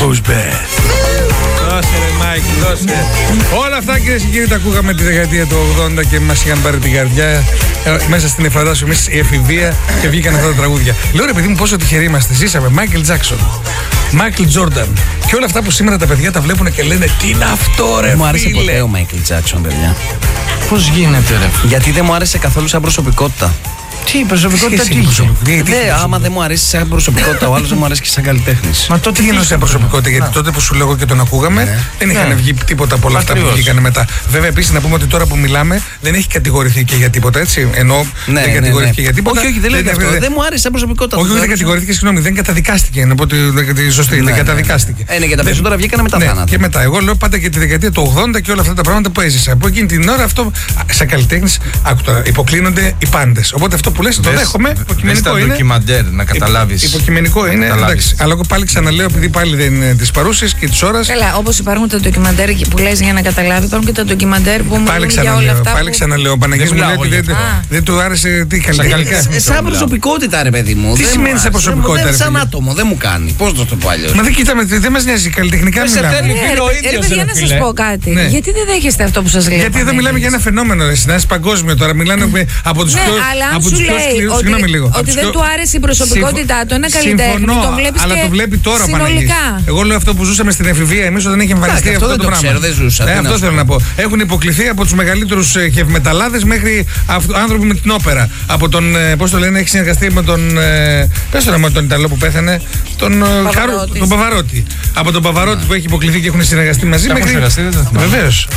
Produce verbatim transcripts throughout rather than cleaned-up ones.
goes bad. Δώσε ρε Μάικ, δώσε. Όλα αυτά κυρίες και κύριοι τα ακούγαμε τη δεκαετία του ογδόντα και μας είχαν πάρει την καρδιά. Ε, μέσα στην εφαντάσου εμείς η εφηβεία και βγήκαν αυτά τα τραγούδια. Λέω ρε παιδί μου πόσο τυχεροί είμαστε. Ζήσαμε Μάικλ Τζάκσον, Μάικλ Τζόρνταν και όλα αυτά που σήμερα τα παιδιά τα βλέπουν και λένε τι είναι αυτό ρε. Δεν μου άρεσε ποτέ ο Μάικλ Τζάκσον, παιδιά. Πώς γίνεται ρε? Γιατί δεν μου άρεσε καθόλου σαν προσωπικότητα. Τι προσωπικότητα, τι είχε. Ναι, άμα δεν μου αρέσει σαν προσωπικότητα, ο άλλος δεν μου αρέσει και σαν καλλιτέχνης. Μα τότε τι εννοούσε σαν προσωπικότητα, γιατί τότε που σου λέω και τον ακούγαμε, ναι, δεν είχαν ναι. βγει τίποτα από όλα αυτά που βγήκαν μετά. Βέβαια, επίσης να πούμε ότι τώρα που μιλάμε δεν έχει κατηγορηθεί και για τίποτα, έτσι. Ενώ ναι, δεν κατηγορήθηκε ναι, ναι. για τίποτα. Όχι, όχι, δεν λέει αυτό. Δεν μου άρεσε σαν προσωπικότητα. Όχι, δεν κατηγορήθηκε, συγγνώμη, δεν καταδικάστηκε. Να πω τη σωστή, δεν καταδικάστηκε. Ναι, και τα περισσότερα βγήκαν μετά θάνατο. Και μετά. Εγώ λέω πάντα και τη δεκαετία του ογδόντα και όλα αυτά τα πράγματα που έζησα. Από εκείνη την ώρα αυτό, σαν καλλιτέχνης, υποκλίνονται οι πάντες. Οπότε αυτό που λες το δέχομαι. Υποκειμενικό είναι. Ντοκιμαντέρ, να καταλάβεις. Υποκειμενικό είναι, εντάξει. Αλλά εγώ πάλι ξαναλέω, επειδή πάλι δεν είναι της παρούσης και της ώρας. Καλά, όπως υπάρχουν τα ντοκιμαντέρ που λες για να καταλάβει, υπάρχουν και τα ντοκιμαντέρ που μου λένε για όλα αυτά. Πάλι που... ξαναλέω. Ο Παναγιώτης μου λέει ότι δεν, δεν του άρεσε τι καλλιτεχνικά. Σαν προσωπικότητα, ρε παιδί μου. Τι σημαίνει σαν προσωπικότητα, ρε σαν άτομο, δεν μου κάνει. Πώς να το πω αλλιώς. Μα δεν κοιτάμε, δεν μας νοιάζει καλλιτεχνικά. Ρε παιδιά, να σας πω κάτι. Γιατί δεν δέχεστε αυτό που σας λέω? Γιατί εδώ μιλάμε για ένα φαινόμενο, ρε συνάδελφοι, παγκόσμιο τώρα. Μιλάνε από τους πιο σκληρούς. Συγγνώμη λίγο. Ότι δεν του άρεσε η προσωπικότητά του, ένα καλλιτέχνη. Το βλέπεις αλλά και το βλέπει τώρα συνολικά. Εγώ λέω αυτό που ζούσαμε στην εφηβεία εμείς όταν είχε εμφανιστεί αυτό, αυτό το, το πράγμα. Ξέρω, δεν ζούσα, ε, αυτό θέλω να πω. Έχουν υποκληθεί από τους μεγαλύτερους χευμεταλλάδες μέχρι άνθρωποι με την όπερα. Από τον, πώς το λένε, έχει συνεργαστεί με τον. Πες το με τον Ιταλό που πέθανε. Τον Παβαρότη. Από τον Παβαρότη που έχει υποκληθεί και έχουν συνεργαστεί μαζί. Βεβαίως.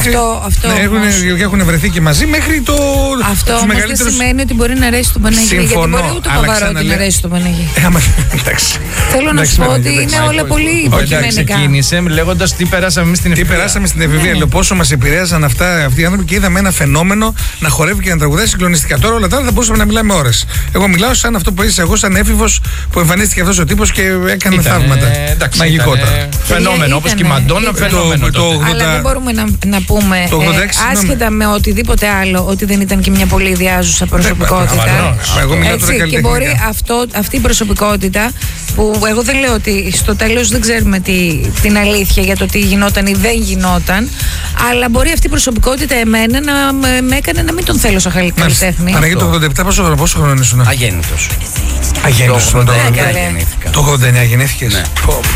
Έχουν βρεθεί και μαζί μέχρι το. Αυτό όμως δεν σημαίνει ότι μπορεί να αρέσει τον Παναγιώτη. Γιατί μπορεί ούτε ο Παβαρότη να αρέσει τον Παναγιώτη. Θέλω να σου πω ότι είναι όλα πολύ υποκειμενικά. Ξεκίνησε λέγοντας τι περάσαμε εμείς στην εφηβεία. Τι περάσαμε στην εφηβεία. Λέω πόσο μας επηρέαζαν αυτά αυτοί οι άνθρωποι και είδαμε ένα φαινόμενο να χορεύει και να τραγουδάει συγκλονιστικά. Τώρα όλα τα άλλα θα μπορούσαμε να μιλάμε ώρες. Εγώ μιλάω σαν αυτό που έζησα εγώ, σαν έφηβος που εμφανίστηκε αυτός ο τύπος και έκανε θαύματα. Μαγικότατα. Φαινόμενο όπως και η Μαντόνα. Αλλά δεν μπορούμε να πούμε άσχετα με οτιδήποτε άλλο ότι δεν ήταν και μια πολύ ιδιάζουσα προσωπικότητα. Έτσι, και μπορεί αυτό, αυτή η προσωπικότητα που εγώ δεν λέω ότι στο τέλος δεν ξέρουμε τι, την αλήθεια για το τι γινόταν ή δεν γινόταν, αλλά μπορεί αυτή η προσωπικότητα εμένα να με έκανε να μην τον θέλω σαν καλλιτέχνη. Παναγία το ογδόντα επτά πόσο, πόσο χρόνο ήσουν? Αγέννητος. Αγέννητος. Το ογδόντα εννιά γεννήθηκες. Ναι.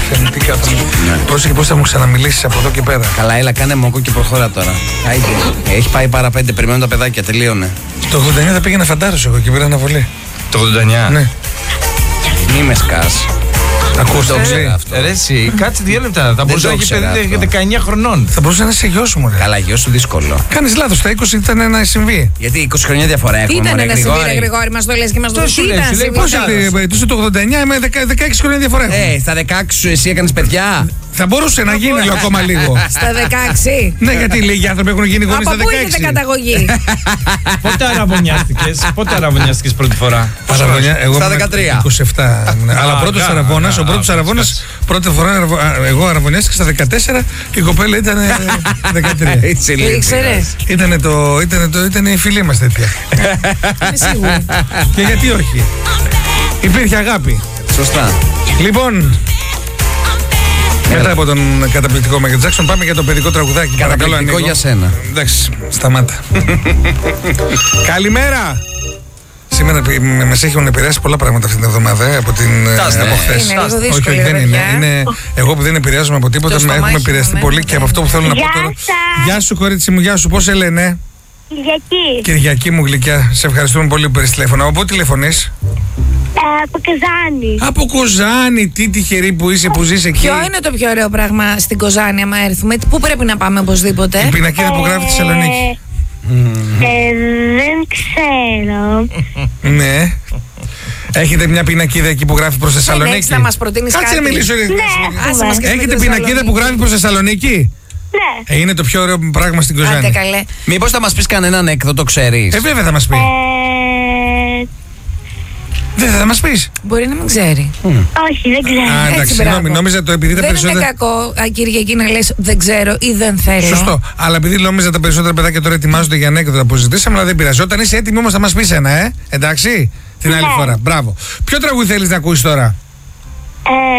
Πώς και πώς θα μου ξαναμιλήσεις από εδώ και πέρα. Καλά, έλα, κάνε μόκο και προχώρα τώρα. Έχει πάει παρά πέντε, περιμένουν τα παιδάκια, τελείωνε. Το ογδόντα εννιά θα πήγαινα φαντάρος εγώ και πήρα αναβολή. Το ογδόντα εννιά. Ναι. Μη με σκάς. Ακούστε αυτό. Ρε εσύ, κάτσε δύο λεπτά. Θα μπορούσε να έχει παιδί δεκαεννιά χρονών. Θα μπορούσε να είσαι γιος σου, μωρέ. Καλά, γιος σου δύσκολο. Κάνεις λάθος, τα είκοσι ήταν ένα συμβεί. Γιατί είκοσι χρόνια διαφορά έχουμε. Τι ήταν ένα συμβεί, ρε Γρηγόρη, μας το λες και μας το λες. Τι ήταν συμβεί? Πώς ήταν το ογδόντα εννιά με δεκαέξι χρόνια διαφορά έχουμε. Ε, στα δεκαέξι σου εσύ έκανες παιδιά. Θα μπορούσε να γίνει λίγο ακόμα λίγο. Στα δεκαέξι. Ναι, γιατί λίγοι άνθρωποι έχουν γίνει γονείς στα δεκαέξι. Από πού είναι καταγωγή? Πότε αραβωνιάστηκες, πότε αραβωνιάστηκες πρώτη φορά? Στα δεκατρία. είκοσι επτά. Αλλά πρώτος αραβώνας, ο πρώτος αραβώνας, πρώτη φορά εγώ αραβωνιάστηκα στα δεκατέσσερα και η κοπέλα ήταν δεκατρία. Το ήξερες? Ήταν η φίλη μας τέτοια. Είμαι σίγουρη. Και γιατί όχι. Υπήρχε αγάπη. Σωστά. Λοιπόν, μετά από τον καταπληκτικό Μάικλ Τζάκσον πάμε για το παιδικό τραγουδάκι. Καταπληκτικό για σένα. Εντάξει, σταμάτα. Καλημέρα! Σήμερα μας έχουν επηρεάσει πολλά πράγματα αυτή την εβδομάδα από την από χθες. Όχι, όχι, δεν είναι. είναι. Εγώ που δεν επηρεάζομαι από τίποτα, με έχουμε επηρεαστεί πολύ και από αυτό που θέλω να πω τώρα. Γεια σου, κορίτσι μου, γεια σου, πώς σε λένε? Κυριακή. Κυριακή μου γλυκιά, σε ευχαριστούμε πολύ που πήρες τηλέφωνο. Από πού τηλεφωνείς? Ε, από Κοζάνη. Από Κοζάνη, τι τυχερή που είσαι που ζεις εκεί. Ποιο είναι το πιο ωραίο πράγμα στην Κοζάνη, άμα έρθουμε? Πού πρέπει να πάμε οπωσδήποτε? Η πινακίδα που γράφει τη Θεσσαλονίκη. Ε, δεν ξέρω. Ναι. Έχετε μια πινακίδα εκεί που γράφει προς Θεσσαλονίκη? Εντάξει, να μας προτείνεις κάτι. Κάτσε να μιλήσω. Ναι, έχετε πινακίδα που γράφει προς Θεσσαλονίκη? Ναι. Ε, είναι το πιο ωραίο πράγμα στην Κοζάνη. Άντε καλέ. Μήπως θα μας πεις κανένα ανέκδοτο, ξέρεις? Ε, βέβαια θα μας πει. Ε, δεν θα μας πεις. Μπορεί να μην ξέρει. Mm. Όχι, δεν ξέρω. Α, εντάξει, συγγνώμη, νόμιζα το επειδή τα δεν περισσότερα. Δεν είναι κακό, Κυριακή, να λες δεν ξέρω ή δεν θέλω. Σωστό. Αλλά επειδή νόμιζα τα περισσότερα παιδάκια τώρα ετοιμάζονται για ανέκδοτα που ζητήσαμε, αλλά δεν πειράζει. Όταν είσαι έτοιμη όμως θα μας πεις ένα, ε. Εντάξει. Την άλλη ναι. φορά. Μπράβο. Ποιο τραγούδι θέλεις να ακούσεις τώρα? Ε,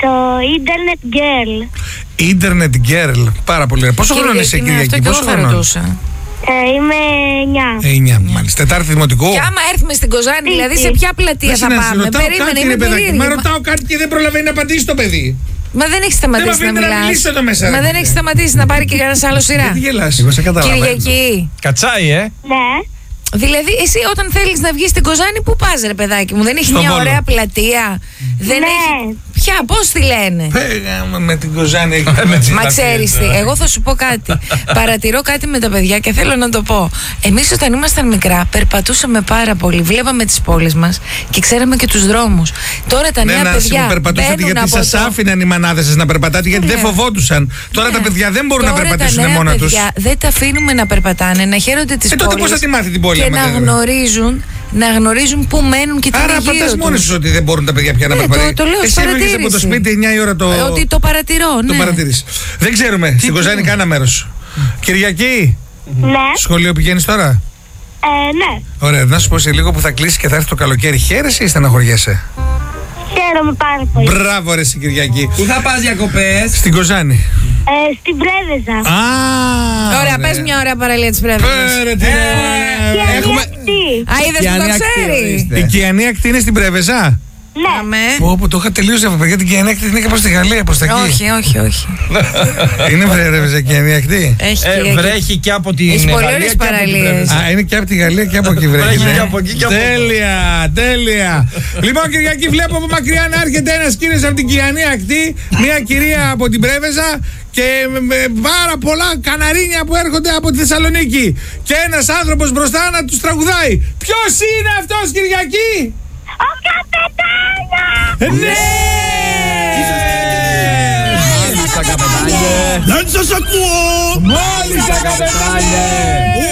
το Internet Girl. Internet Girl. Πάρα πολύ ωραία. Πόσο χρόνο είσαι, Κυριακή? Πόσο χρόνο? Ε, είμαι εννιά. εννιά, μάλιστα. Τετάρτη δημοτικού. Και άμα έρθουμε στην Κοζάνη, δηλαδή σε ποια πλατεία θα πάμε? Περίμενε, είμαι περίεργη. Μα ρωτάω κάτι και δεν προλαβαίνει να απαντήσει το παιδί. Μα δεν έχει σταματήσει δεν να μιλάς. Μα δεν έχει σταματήσει να πάρει και κανένα άλλο σειρά. Γιατί γελάς, εγώ σε καταλαβαίνω. Κυριακή. Κατσάει, ε. Ναι. Δηλαδή, εσύ όταν θέλεις να βγεις στην Κοζάνη, πού πας, ρε παιδάκι μου? Δεν έχει στο μια Βόλο. ωραία πλατεία? Δεν ναι. έχει. Ποια, πώς τη λένε? Πέγαμε με την Κοζάνη. Μα ξέρεις τι, εγώ θα σου πω κάτι. Παρατηρώ κάτι με τα παιδιά και θέλω να το πω. Εμείς όταν ήμασταν μικρά, περπατούσαμε πάρα πολύ. Βλέπαμε τις πόλεις μας και ξέραμε και τους δρόμους. Τώρα τα νέα ναι, παιδιά. Περπατούσατε γιατί σας το... άφηναν οι μανάδες σας να περπατάτε, γιατί δεν φοβόντουσαν. Τώρα ναι. τα παιδιά δεν μπορούν Τώρα να περπατήσουν μόνα τους. Δεν τα αφήνουμε να περπατάνε, να χαίρονται τις ε, πόλεις. τότε πώς θα τη μάθει την πόλη? Και να γνωρίζουν, να γνωρίζουν πού μένουν και τι είναι. Άρα πατάς μόνοι σου ότι δεν μπορούν τα παιδιά πια να περπατήσουν. Το, το λέω. Εσύ έβγαινες από το σπίτι εννιά η ώρα το. Ότι το παρατηρώ, ναι. Το παρατηρείς. Δεν ξέρουμε. Στην Κοζάνη κάνα μέρος. Κυριακή. Ναι. Σχολείο πηγαίνεις τώρα? Ε, ναι. Ωραία, να σου πω σε λίγο που θα κλείσει και θα έρθει το καλοκαίρι. Χαίρεσαι ή στεναχωριέσαι? Χαίρομαι πάρα πολύ. Μπράβο, ρε Κυριακή. Πού θα πας διακοπές? Στην Κοζάνη. Ε, στην Πρέβεζα. Α, ωραία, πες μια ωραία παραλία της Πρέβεζας. Έχουμε. Α, είδες που το ξέρει. Η Κιανή Ακτή είναι στην Πρέβεζα. Ναι. Όπου το είχα τελείωσει από παιδιά, την Κιανή Ακτή είναι κάπως στη Γαλλία, προς τα εκεί. Όχι, όχι, όχι. Είναι Πρέβεζα Κιανή Ακτή. Έχει Ε, βρέχει και από την Έχει πολύ Γαλλία ωραίες και από την παραλίες. Πρέβεζα. Α, είναι και από τη Γαλλία και από εκεί βρέχει. Βρέχει ναι. και από εκεί και από εκεί. Τέλεια, τέλεια. Λοιπόν, Κυριακή, βλέπω από μακριά να έρχεται ένας κύριος από την Κιανή Ακτή, μια κυρία από την Πρέβεζα και με πάρα πολλά καναρίνια που έρχονται από τη Θεσσαλονίκη. Και ένας άνθρωπος μπροστά να τους τραγουδάει. Ποιος είναι αυτός, Κυριακή? Ο Καπετάνιος! Ναι! Μάλιστα, καπετάνιε. Δεν σας ακούω! Μάλιστα, καπετάνιε!